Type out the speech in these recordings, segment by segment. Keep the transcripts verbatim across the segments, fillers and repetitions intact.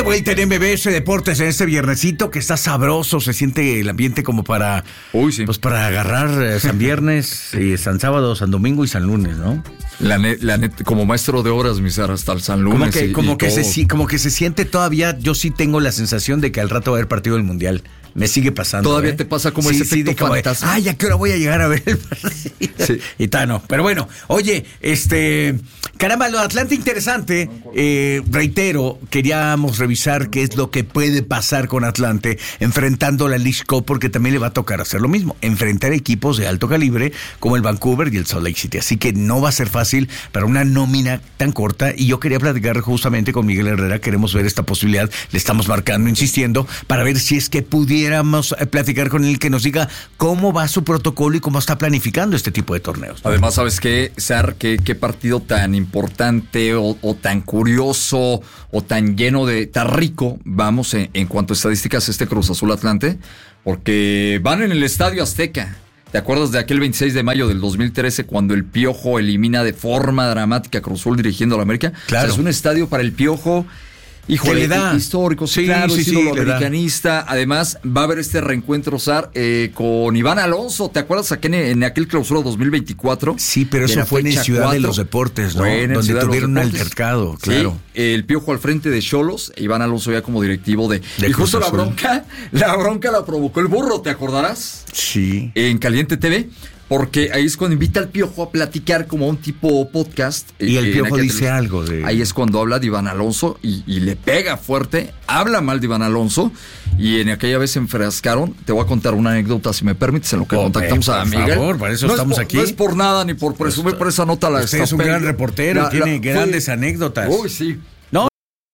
de vuelta en M B S Deportes en este viernesito que está sabroso, se siente el ambiente como para, Uy, sí. pues para agarrar eh, San Viernes, y San Sábado, San Domingo y San Lunes, ¿no? La net, la net, como maestro de obras, mi Sara, hasta el San Lunes. Como que, y, como, y que todo. se, como que se siente todavía, yo sí tengo la sensación de que al rato va a haber partido del Mundial. Me sigue pasando. Todavía ¿eh? te pasa como sí, ese sí, efecto de fantasma. Ay, ¿a qué hora voy a llegar a ver el partido? Sí. Y tal, no. Pero bueno, oye, este, caramba, lo de Atlanta interesante. Eh, reitero, queríamos revisar qué es lo que puede pasar con Atlante enfrentando la League Cup, porque también le va a tocar hacer lo mismo, enfrentar equipos de alto calibre como el Vancouver y el Salt Lake City. Así que no va a ser fácil para una nómina tan corta. Y yo quería platicar justamente con Miguel Herrera. Queremos ver esta posibilidad. Le estamos marcando, insistiendo, para ver si es que pudiéramos platicar con él, que nos diga cómo va su protocolo y cómo está planificando este tipo de torneos. Además, ¿sabes qué, Sar? ¿Qué, qué partido tan importante o, o tan curioso o tan lleno de... tan rico, vamos, en, en cuanto a estadísticas, este Cruz Azul Atlante? Porque van en el Estadio Azteca. ¿Te acuerdas de aquel veintiséis de mayo del dos mil trece cuando el Piojo elimina de forma dramática a Cruz Azul dirigiendo a la América? Claro. O sea, es un estadio para el Piojo... Híjole, le da histórico, sí, sí, claro, sí, es sí, ídolo le da. americanista. Además, va a haber este reencuentro, Sar, eh, con Iván Alonso. ¿Te acuerdas aquí en, en aquel clausura dos mil veinticuatro? Sí, pero eso fue en Ciudad cuatro, de los Deportes, ¿no? Bueno, donde tuvieron un altercado, claro. Sí, el Piojo al frente de Xolos, Iván Alonso ya como directivo de... de y justo Cruz la Azul. bronca, la bronca la provocó el Burro, ¿te acordarás? Sí. En Caliente T V. Porque ahí es cuando invita al Piojo a platicar como a un tipo podcast. Y el eh, Piojo dice televisión. algo de... Ahí es cuando habla de Iván Alonso y, y le pega fuerte, habla mal de Iván Alonso. Y en aquella vez se enfrascaron. Te voy a contar una anécdota, si me permites, en lo que Oh, contactamos por a Miguel. Por favor, para eso no estamos por, aquí. No es por nada ni por presumir, por esa nota la Usted es un gran reportero, la, tiene la, grandes fue, anécdotas. Uy, sí. No.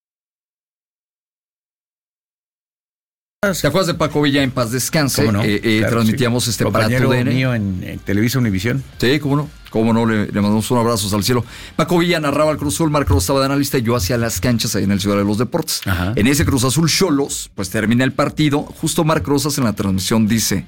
¿Te acuerdas de Paco Villa en paz descanse? ¿Cómo no? Eh, eh, Claro, transmitíamos sí. este compañero para tu D N. mío en, en Televisa Univisión. Sí, cómo no, cómo no, le, le mandamos un abrazo al cielo. Paco Villa narraba el Cruz Azul, Marc Rosa estaba de analista y yo hacía las canchas ahí en el Ciudad de los Deportes. Ajá. En ese Cruz Azul Xolos, pues termina el partido, justo Marc Rosas en la transmisión dice,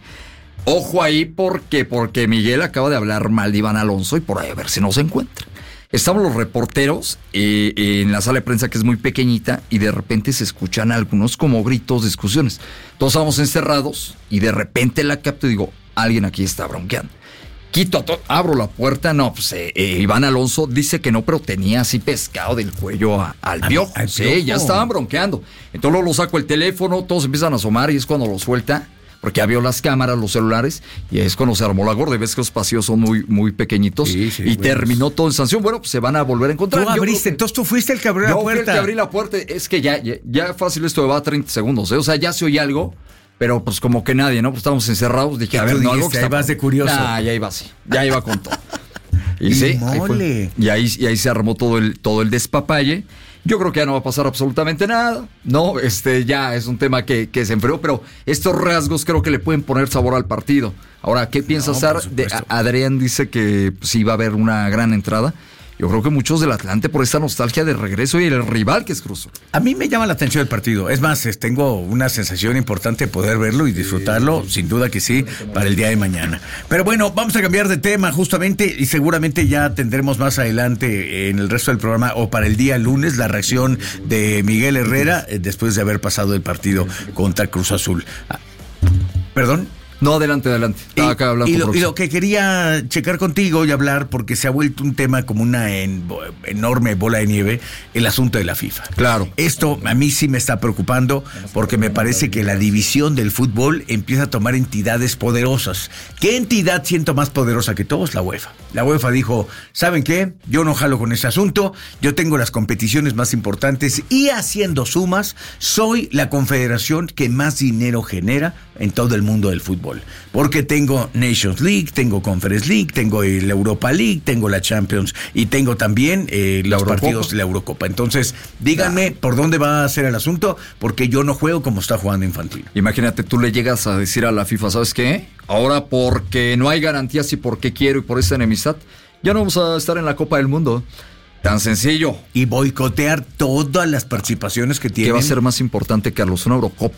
ojo ahí porque, porque Miguel acaba de hablar mal de Iván Alonso y por ahí a ver si no se encuentra. Estamos los reporteros eh, eh, en la sala de prensa que es muy pequeñita y de repente se escuchan algunos como gritos, discusiones. Todos estábamos encerrados y de repente la capto y digo, alguien aquí está bronqueando. Quito, to- abro la puerta, no, pues eh, eh, Iván Alonso dice que no, pero tenía así pescado del cuello a, al Piojo. al Sí, Piojo. ya estaban bronqueando. Entonces luego lo saco el teléfono, todos empiezan a asomar y es cuando lo suelta. Porque ya vio las cámaras, los celulares, y ahí es cuando se armó la gorda. Y ves que los pasillos son muy, muy pequeñitos. Sí, sí, y bueno. terminó todo en sanción. Bueno, pues se van a volver a encontrar. Tú Yo abriste, creo que- entonces tú fuiste el que abrió Yo la fui el puerta. que abrí la puerta. Es que ya, ya, ya fácil esto va a treinta segundos, ¿eh? O sea, ya se oye algo, pero pues como que nadie, ¿no? Pues estábamos encerrados. Dije, Y a tú ver, no, dijiste, algo que ahí está- vas de curioso. Nah, ya iba así. Ya iba con todo. Y, Y sí, ahí fue. mole. Y ahí, y ahí se armó todo el, todo el despapalle. Yo creo que ya no va a pasar absolutamente nada. No, este ya es un tema que, que se enfrió, pero estos rasgos creo que le pueden poner sabor al partido. Ahora, ¿qué piensas, No, Sar? por De, supuesto. Adrián dice que sí va a haber una gran entrada. Yo creo que muchos del Atlante por esta nostalgia de regreso y el rival que es Cruz Azul. A mí me llama la atención el partido. Es más, es- tengo una sensación importante de poder verlo y disfrutarlo, sin duda que sí, para el día de mañana. Pero bueno, vamos a cambiar de tema justamente y seguramente ya tendremos más adelante en el resto del programa o para el día lunes la reacción de Miguel Herrera eh, después de haber pasado el partido contra Cruz Azul. Ah, ¿Perdón? No, adelante, adelante. Estaba acá hablando y, con lo, y producción. lo que quería checar contigo y hablar, porque se ha vuelto un tema como una en- enorme bola de nieve, el asunto de la FIFA. Claro. Esto a mí sí me está preocupando porque me parece que la división del fútbol empieza a tomar entidades poderosas. ¿Qué entidad siento más poderosa que todos? La UEFA. La UEFA dijo, ¿saben qué? Yo no jalo con ese asunto, yo tengo las competiciones más importantes y haciendo sumas, soy la confederación que más dinero genera en todo el mundo del fútbol. Porque tengo Nations League, tengo Conference League, tengo el Europa League, tengo la Champions y tengo también eh, los Eurocopa. partidos de la Eurocopa. Entonces, díganme por dónde va a ser el asunto, porque yo no juego como está jugando Infantino. Imagínate, tú le llegas a decir a la FIFA, ¿sabes qué? Ahora porque no hay garantías y porque quiero y por esta enemistad, ya no vamos a estar en la Copa del Mundo. Tan sencillo. Y boicotear todas las participaciones que ¿Qué tienen. va a ser más importante, Carlos? ¿Una Eurocopa?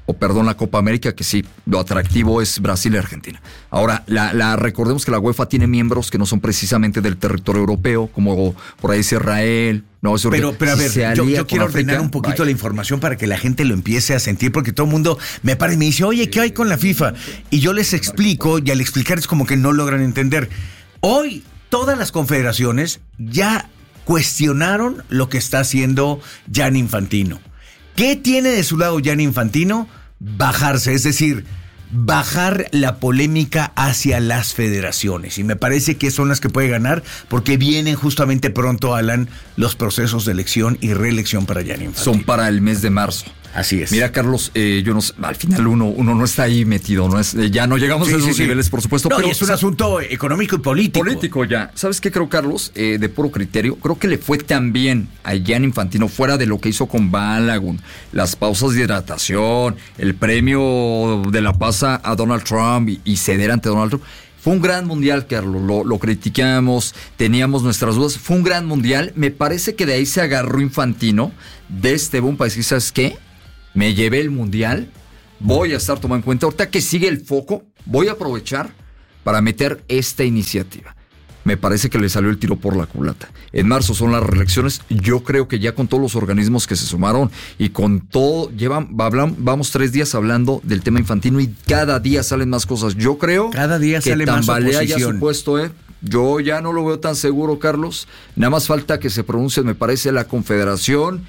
o perdón, la Copa América, que sí, lo atractivo es Brasil y Argentina. Ahora, la, la recordemos que la UEFA tiene miembros que no son precisamente del territorio europeo, como por ahí es Israel. No, es pero, pero a si ver, yo, yo quiero ordenar África, un poquito vaya. la información para que la gente lo empiece a sentir, porque todo el mundo me para y me dice, oye, ¿qué hay con la FIFA? Y yo les explico, y al explicar es como que no logran entender. Hoy, todas las confederaciones ya cuestionaron lo que está haciendo Gianni Infantino. ¿Qué tiene de su lado Gianni Infantino? Bajarse, es decir, bajar la polémica hacia las federaciones. Y me parece que son las que puede ganar, porque vienen justamente pronto, Alan, los procesos de elección y reelección para Gianni Infantino. Son para el mes de marzo. Así es. Mira, Carlos, eh, yo no sé, al final uno, uno no está ahí metido, no es, eh, ya no llegamos sí, a esos sí, sí. niveles, por supuesto. No, pero es un ¿sabes? asunto económico y político. Político ya. ¿Sabes qué creo, Carlos? Eh, de puro criterio, creo que le fue tan bien a Gianni Infantino, fuera de lo que hizo con Balagun, las pausas de hidratación, el premio de la paz a Donald Trump y, y ceder ante Donald Trump. Fue un gran mundial, Carlos, lo, lo criticamos, teníamos nuestras dudas, fue un gran mundial. Me parece que de ahí se agarró Infantino de este boom para decir, ¿sabes qué? Me llevé el mundial, voy a estar tomando en cuenta, ahorita que sigue el foco, voy a aprovechar para meter esta iniciativa. Me parece que le salió el tiro por la culata. En marzo son las reelecciones, yo creo que ya con todos los organismos que se sumaron y con todo, llevan, vamos tres días hablando del tema Infantino y cada día salen más cosas. Yo creo cada día que sale tambalea más ya su puesto, ¿eh? Yo ya no lo veo tan seguro, Carlos. Nada más falta que se pronuncie, me parece, la Confederación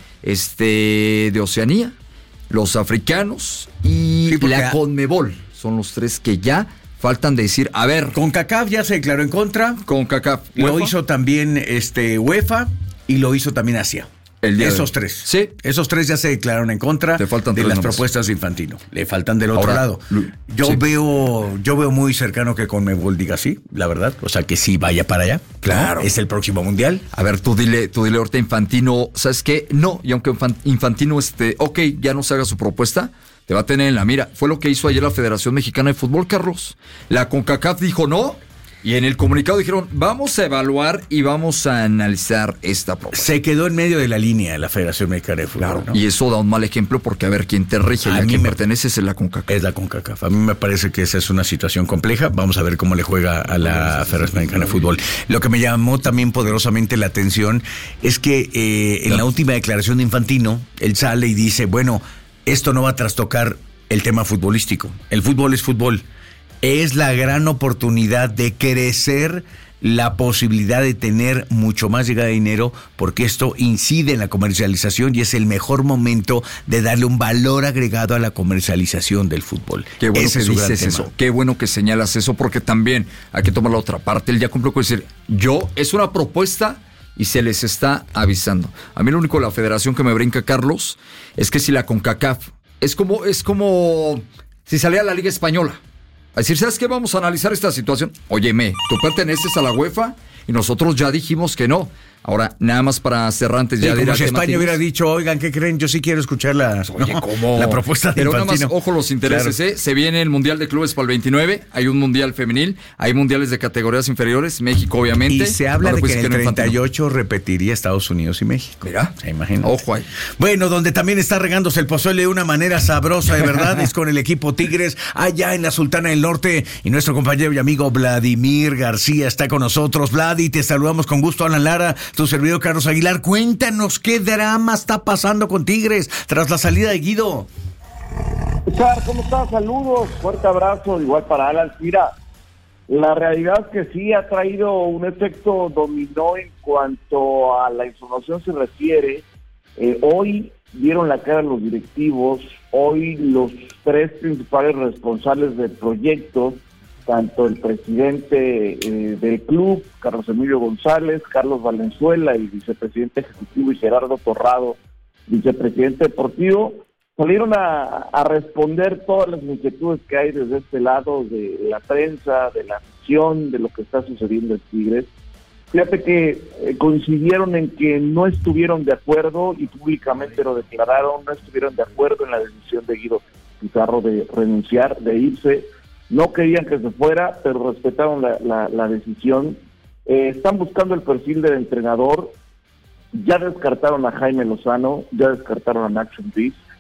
este, de Oceanía, los africanos y sí, la Conmebol. Son los tres que ya faltan de decir, a ver. CONCACAF ya se declaró en contra. CONCACAF. Lo hizo también este UEFA y lo hizo también Asia. El día Esos de... tres. Sí. Esos tres ya se declararon en contra de las nombres. propuestas de Infantino. Le faltan del otro Ahora, lado. Yo sí. veo yo veo muy cercano que Conmebol diga sí, la verdad. O sea, que sí vaya para allá. Claro. ¿No? Es el próximo mundial. A ver, tú dile, tú dile ahorita Infantino, ¿sabes qué? No, y aunque Infantino, este, ok, ya no se haga su propuesta, te va a tener en la mira. Fue lo que hizo ayer la Federación Mexicana de Fútbol, Carlos. La CONCACAF dijo no. Y en el comunicado dijeron, vamos a evaluar y vamos a analizar esta propuesta. Se quedó en medio de la línea la Federación Mexicana de Fútbol. Claro, ¿no? Y eso da un mal ejemplo porque a ver quién te rige y a, a quién me... pertenece es la CONCACAF. Es la CONCACAF. A mí me parece que esa es una situación compleja. Vamos a ver cómo le juega a la Federación Mexicana de Fútbol. Lo que me llamó también poderosamente la atención es que eh, en claro. la última declaración de Infantino, él sale y dice, bueno, esto no va a trastocar el tema futbolístico. El fútbol es fútbol. Es la gran oportunidad de crecer la posibilidad de tener mucho más llegada de dinero, porque esto incide en la comercialización y es el mejor momento de darle un valor agregado a la comercialización del fútbol. Qué bueno Ese que dices eso, qué bueno que señalas eso, porque también hay que tomar la otra parte. Él ya cumplió con decir, yo, es una propuesta y se les está avisando. A mí lo único de la federación que me brinca, Carlos, es que si la CONCACAF, es como, es como si saliera la Liga Española. A decir, ¿sabes qué? Vamos a analizar esta situación. Óyeme, tú perteneces a la UEFA y nosotros ya dijimos que no. Ahora, nada más para cerrar antes sí, ya de como si España hubiera dicho, oigan, ¿qué creen? Yo sí quiero escuchar la, Oye, no, ¿cómo? la propuesta de Pero Infantino. Nada más, ojo los intereses, claro. ¿eh? Se viene el Mundial de Clubes para el veintinueve, hay un Mundial femenil, hay mundiales de categorías inferiores, México obviamente. Y se habla no, de pues, que en el treinta y ocho Infantino. Repetiría Estados Unidos y México. Mira, se imagina. Ojo ahí. Bueno, donde también está regándose el pozole de una manera sabrosa, de verdad, es con el equipo Tigres, allá en la Sultana del Norte, y nuestro compañero y amigo Vladimir García está con nosotros. Vladi, te saludamos con gusto, Alan Lara, tu servidor Carlos Aguilar. Cuéntanos qué drama está pasando con Tigres tras la salida de Guido. Char, ¿cómo estás? Saludos, fuerte abrazo, igual para Alan. Mira, la realidad es que sí ha traído un efecto dominó en cuanto a la información se refiere. Eh, hoy dieron la cara a los directivos, hoy los tres principales responsables del proyecto, tanto el presidente eh, del club, Carlos Emilio González, Carlos Valenzuela, el vicepresidente ejecutivo, y Gerardo Torrado, vicepresidente deportivo, salieron a, a responder todas las inquietudes que hay desde este lado, de la prensa, de la afición, de lo que está sucediendo en Tigres. Fíjate que eh, coincidieron en que no estuvieron de acuerdo, y públicamente lo declararon, no estuvieron de acuerdo en la decisión de Guido Pizarro de renunciar, de irse. No querían que se fuera, pero respetaron la, la, la decisión. Eh, están buscando el perfil del entrenador. Ya descartaron a Jaime Lozano, ya descartaron a Nacho Ambriz.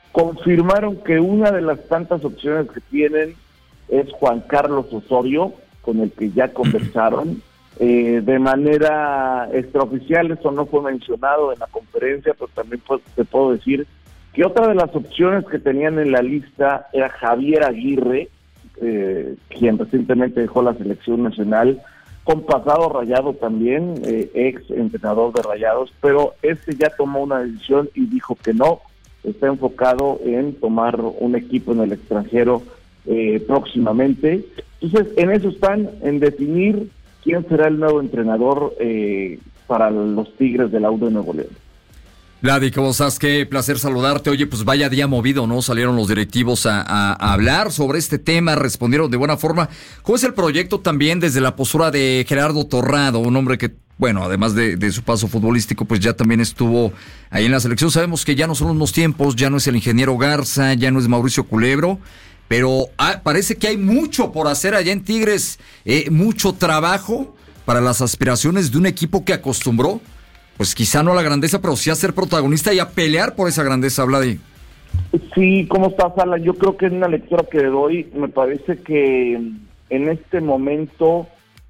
confirmaron que una de las tantas opciones que tienen es Juan Carlos Osorio, con el que ya conversaron. Eh, de manera extraoficial, esto no fue mencionado en la conferencia, pero también pues, te puedo decir que otra de las opciones que tenían en la lista era Javier Aguirre, eh, quien recientemente dejó la selección nacional, con pasado Rayado también, eh, ex entrenador de Rayados, pero este ya tomó una decisión y dijo que no, está enfocado en tomar un equipo en el extranjero eh, próximamente. Entonces, en eso están, en definir quién será el nuevo entrenador eh, para los Tigres del Audo de Nuevo León. Vladi, ¿cómo estás? Qué placer saludarte. Oye, pues vaya día movido, ¿no? Salieron los directivos a, a, a hablar sobre este tema, respondieron de buena forma. ¿Cómo es el proyecto también desde la postura de Gerardo Torrado, un hombre que, bueno, además de, de su paso futbolístico, pues ya también estuvo ahí en la selección? Sabemos que ya no son los mismos tiempos, ya no es el ingeniero Garza, ya no es Mauricio Culebro, pero ah, parece que hay mucho por hacer allá en Tigres, eh, mucho trabajo para las aspiraciones de un equipo que acostumbró, pues quizá no a la grandeza, pero sí a ser protagonista y a pelear por esa grandeza, Vladi. Sí, ¿cómo estás, Alan? Yo creo que en una lectura que le doy, me parece que en este momento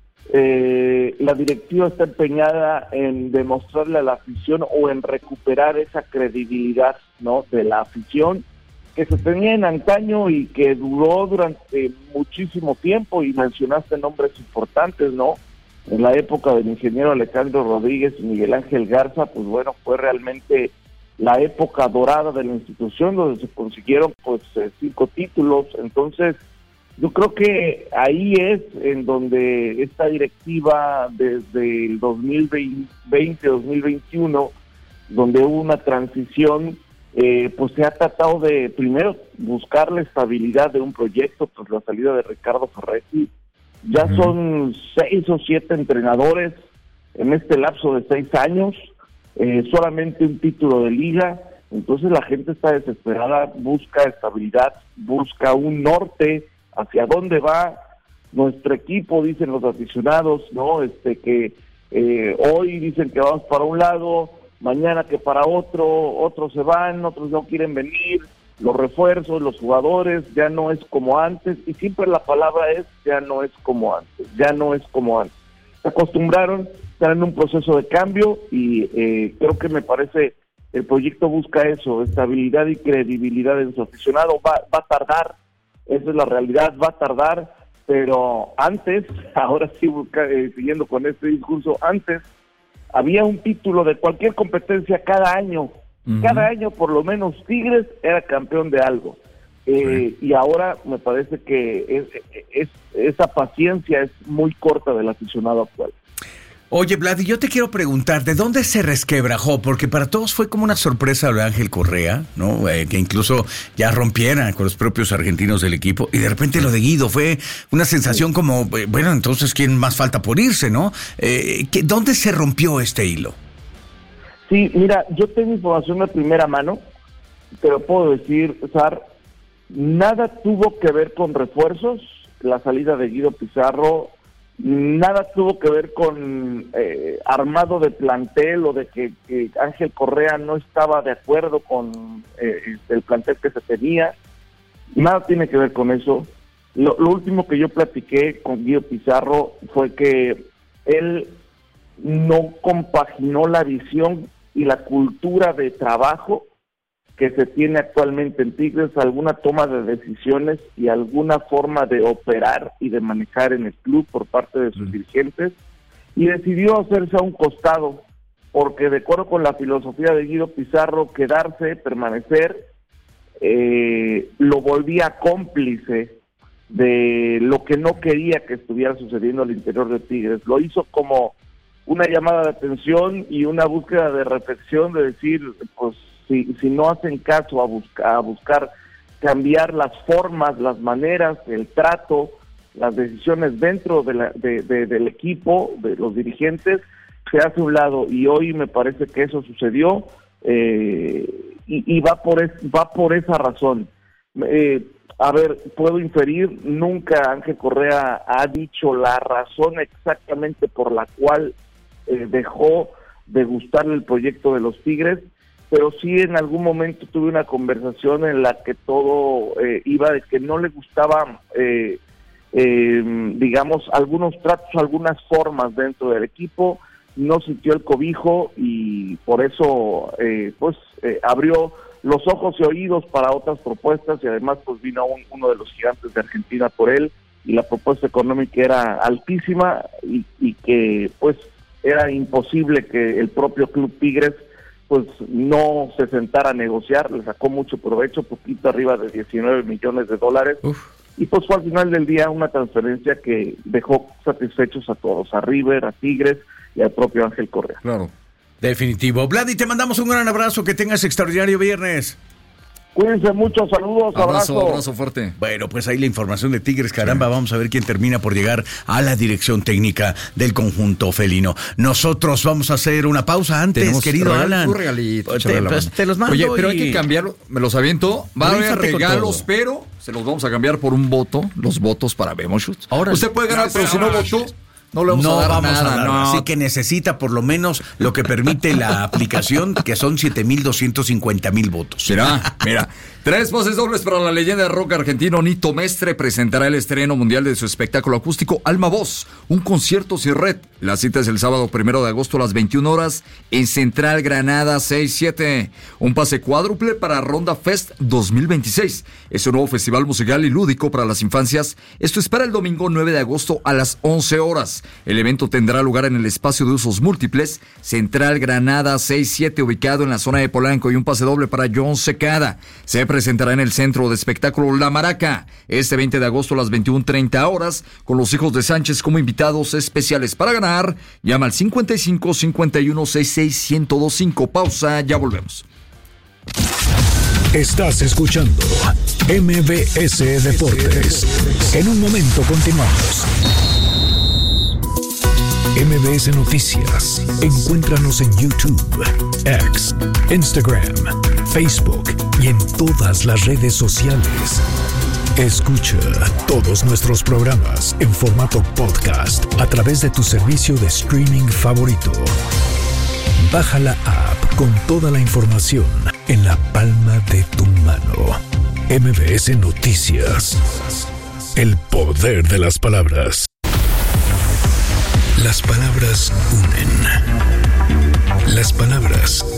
eh, la directiva está empeñada en demostrarle a la afición o en recuperar esa credibilidad, ¿no?, de la afición que se tenía en antaño y que duró durante muchísimo tiempo, y mencionaste nombres importantes, ¿no? En la época del ingeniero Alejandro Rodríguez y Miguel Ángel Garza, pues bueno, fue realmente la época dorada de la institución, donde se consiguieron pues eh, cinco títulos. Entonces, yo creo que ahí es en donde esta directiva desde el dos mil veinte, dos mil veintiuno, donde hubo una transición, eh, pues se ha tratado de primero buscar la estabilidad de un proyecto, pues la salida de Ricardo Ferretti. Ya uh-huh. son seis o siete entrenadores en este lapso de seis años, eh, solamente un título de liga. Entonces la gente está desesperada, busca estabilidad, busca un norte hacia dónde va nuestro equipo, dicen los aficionados, ¿no? Este que eh, hoy dicen que vamos para un lado, mañana que para otro, otros se van, otros no quieren venir, los refuerzos, los jugadores, ya no es como antes, y siempre la palabra es ya no es como antes, ya no es como antes. Se acostumbraron, están en un proceso de cambio y eh, creo que me parece el proyecto busca eso, estabilidad y credibilidad en su aficionado. Va, va a tardar, esa es la realidad, va a tardar, pero antes, ahora sí busca, eh, siguiendo con este discurso, antes había un título de cualquier competencia cada año. Uh-huh. Cada año por lo menos Tigres era campeón de algo. Eh, sí. Y ahora me parece que es, es, esa paciencia es muy corta del aficionado actual. Oye, Vladi, yo te quiero preguntar, ¿de dónde se resquebrajó? Porque para todos fue como una sorpresa lo de Ángel Correa, ¿no? Eh, que incluso ya rompieran con los propios argentinos del equipo, y de repente lo de Guido fue una sensación como, eh, bueno, entonces ¿quién más falta por irse, no? Eh, ¿qué, ¿Dónde se rompió este hilo? Sí, mira, yo tengo información de primera mano, pero puedo decir, Sar, nada tuvo que ver con refuerzos, la salida de Guido Pizarro, nada tuvo que ver con eh, armado de plantel o de que, que Ángel Correa no estaba de acuerdo con eh, el plantel que se tenía, nada tiene que ver con eso. Lo, lo último que yo platiqué con Guido Pizarro fue que él no compaginó la visión y la cultura de trabajo que se tiene actualmente en Tigres, alguna toma de decisiones y alguna forma de operar y de manejar en el club por parte de sus mm. dirigentes, y decidió hacerse a un costado, porque de acuerdo con la filosofía de Guido Pizarro, quedarse, permanecer, eh, lo volvía cómplice de lo que no quería que estuviera sucediendo al interior de Tigres. Lo hizo como una llamada de atención y una búsqueda de reflexión, de decir, pues, Si, si no hacen caso a, busca, a buscar cambiar las formas, las maneras, el trato, las decisiones dentro de la, de, de, del equipo, de los dirigentes, se hace a un lado, y hoy me parece que eso sucedió, eh, y, y va por es, va por esa razón. Eh, a ver, puedo inferir, nunca Ángel Correa ha dicho la razón exactamente por la cual eh, dejó de gustarle el proyecto de los Tigres, pero sí en algún momento tuve una conversación en la que todo eh, iba de que no le gustaba, eh, eh, digamos, algunos tratos, algunas formas dentro del equipo, no sintió el cobijo y por eso eh, pues eh, abrió los ojos y oídos para otras propuestas y además pues vino un, uno de los gigantes de Argentina por él y la propuesta económica era altísima y, y que pues era imposible que el propio Club Tigres pues no se sentara a negociar, le sacó mucho provecho, poquito arriba de diecinueve millones de dólares. Uf. Y pues fue al final del día una transferencia que dejó satisfechos a todos, a River, a Tigres y al propio Ángel Correa. Claro. Definitivo. Vladi, te mandamos un gran abrazo, que tengas extraordinario viernes. Cuídense mucho, saludos, abrazo. Abrazo, abrazo fuerte. Bueno, pues ahí la información de Tigres, caramba, sí. Vamos a ver quién termina por llegar a la dirección técnica del conjunto felino. Nosotros vamos a hacer una pausa antes, Tenemos querido regal, Alan. Regalito, te, pues, te los mando. Oye, pero y... hay que cambiarlo, me los aviento, va a haber regalos, pero se los vamos a cambiar por un voto, los votos para Memo Schutz. Ahora usted puede ganar, pero si no votó, no le vamos no a dar vamos nada. A dar, no. Así que necesita por lo menos lo que permite la aplicación, que son siete mil doscientos cincuenta mil votos. Mira, mira. Tres pases dobles para la leyenda de rock argentino Nito Mestre. Presentará el estreno mundial de su espectáculo acústico Alma Voz, un concierto sin red. La cita es el sábado primero de agosto a las veintiuna horas en Central Granada seis siete. Un pase cuádruple para Ronda Fest dos mil veintiséis. Es un nuevo festival musical y lúdico para las infancias. Esto es para el domingo nueve de agosto a las once horas. El evento tendrá lugar en el espacio de usos múltiples Central Granada seis siete, ubicado en la zona de Polanco, y un pase doble para John Secada. Se presentará en el centro de espectáculo La Maraca este veinte de agosto a las veintiuna treinta horas, con los hijos de Sánchez como invitados especiales. Para ganar, llama al cincuenta y cinco cincuenta y uno sesenta y seis ciento veinticinco. Pausa, ya volvemos. Estás escuchando M V S Deportes. En un momento continuamos. M V S Noticias. Encuéntranos en YouTube, X, Instagram, Facebook y en todas las redes sociales. Escucha todos nuestros programas en formato podcast a través de tu servicio de streaming favorito. Baja la app con toda la información en la palma de tu mano. M V S Noticias. El poder de las palabras. Las palabras unen. Las palabras